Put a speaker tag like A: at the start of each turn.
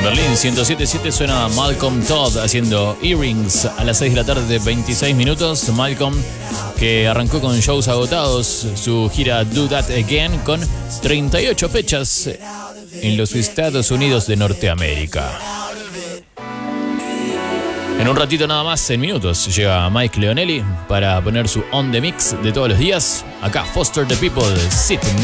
A: Berlín 107.7 suena Malcolm Todd haciendo Earrings a las 6 de la tarde, 26 minutos. Malcolm, que arrancó con shows agotados, su gira Do That Again con 38 fechas en los Estados Unidos de Norteamérica. En un ratito nada más, en minutos, llega Mike Leonelli para poner su On The Mix de todos los días. Acá, Foster the People, Sit